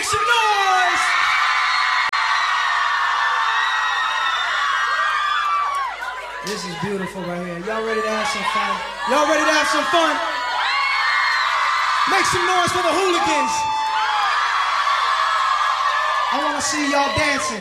Make some noise! This is beautiful right here. Y'all ready to have some fun? Y'all ready to have some fun? Make some noise for the hooligans. I want to see y'all dancing.